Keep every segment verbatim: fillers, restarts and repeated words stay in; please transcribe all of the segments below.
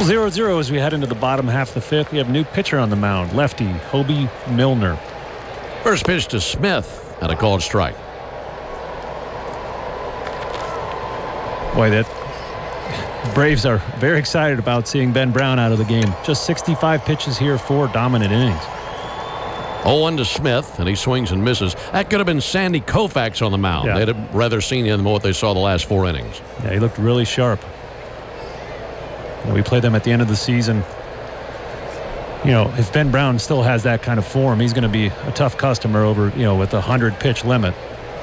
Still zero zero as we head into the bottom half of the fifth. We have a new pitcher on the mound, lefty Hoby Milner. First pitch to Smith and a called strike. Boy, that Braves are very excited about seeing Ben Brown out of the game. Just sixty-five pitches here, four dominant innings. oh one to Smith, and he swings and misses. That could have been Sandy Koufax on the mound. Yeah. They'd have rather seen him than what they saw the last four innings. Yeah, he looked really sharp. We played them at the end of the season. You know, if Ben Brown still has that kind of form, he's going to be a tough customer over, you know, with a hundred pitch limit.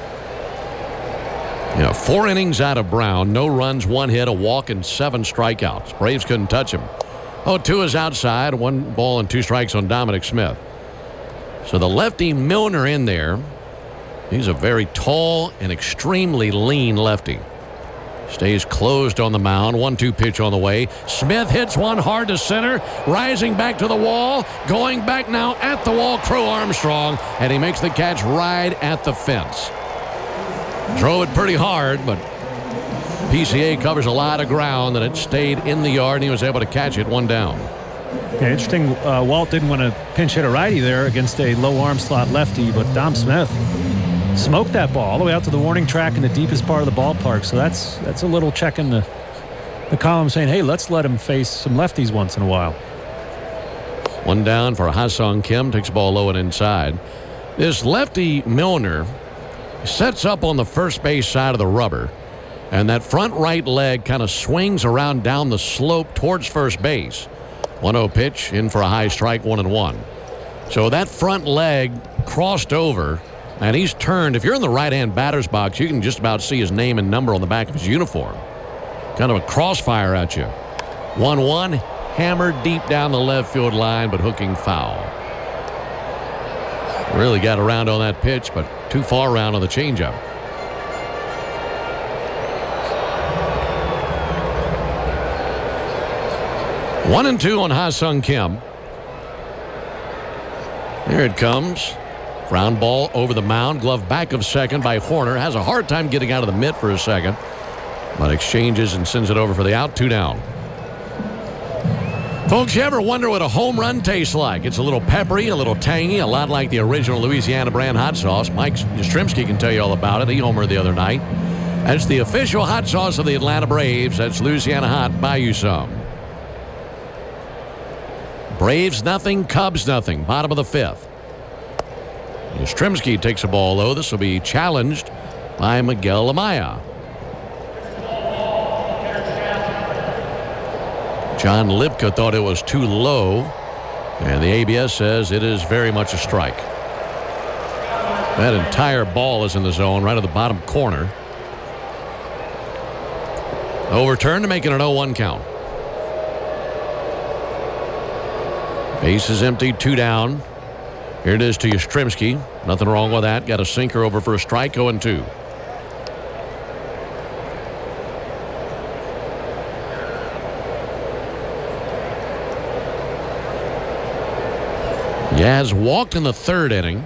Yeah, four innings out of Brown, no runs, one hit, a walk, and seven strikeouts. Braves couldn't touch him. oh two is outside, one ball and two strikes on Dominic Smith. So the lefty Milner in there. He's a very tall and extremely lean lefty. Stays closed on the mound. one two pitch on the way. Smith hits one hard to center. Rising back to the wall. Going back now at the wall. Crow Armstrong. And he makes the catch right at the fence. Drove it pretty hard, but P C A covers a lot of ground, and it stayed in the yard, and he was able to catch it one down. Yeah, interesting. Uh, Walt didn't want to pinch hit a righty there against a low arm slot lefty, but Dom Smith smoked that ball all the way out to the warning track in the deepest part of the ballpark. So that's that's a little check in the, the column saying, hey, let's let him face some lefties once in a while. One down for Ha-Sung Kim. Takes the ball low and inside. This lefty Milner sets up on the first base side of the rubber, and that front right leg kind of swings around down the slope towards first base. one oh pitch in for a high strike, one and one. So that front leg crossed over, and he's turned. If you're in the right-hand batter's box, you can just about see his name and number on the back of his uniform. Kind of a crossfire at you. one one, hammered deep down the left field line, but hooking foul. Really got around on that pitch, but too far around on the changeup. One and two on Ha-Sung Kim. There it comes. Ground ball over the mound. Glove back of second by Horner. Has a hard time getting out of the mitt for a second, but exchanges and sends it over for the out. Two down. Folks, you ever wonder what a home run tastes like? It's a little peppery, a little tangy, a lot like the original Louisiana brand hot sauce. Mike Yastrzemski can tell you all about it. He homered the other night. That's the official hot sauce of the Atlanta Braves. That's Louisiana Hot. Buy you some. Braves nothing, Cubs nothing. Bottom of the fifth. Yastrzemski takes a ball low. This will be challenged by Miguel Amaya. John Lipka thought it was too low, and the A B S says it is very much a strike. That entire ball is in the zone, right at the bottom corner. Overturned to make it an oh one count. Base is empty, two down. Here it is to Yastrzemski. Nothing wrong with that. Got a sinker over for a strike, oh and two. Yaz walked in the third inning.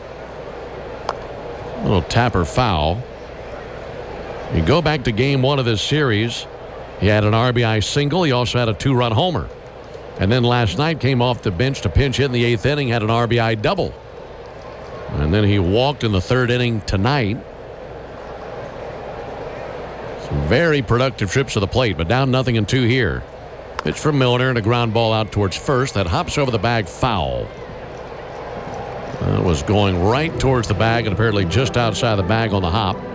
A little tapper foul. You go back to game one of this series. He had an R B I single. He also had a two-run homer. And then last night came off the bench to pinch hit in the eighth inning, had an R B I double. And then he walked in the third inning tonight. Some very productive trips to the plate, but down nothing in two here. Pitch from Milner and a ground ball out towards first. That hops over the bag, foul. That was going right towards the bag and apparently just outside the bag on the hop.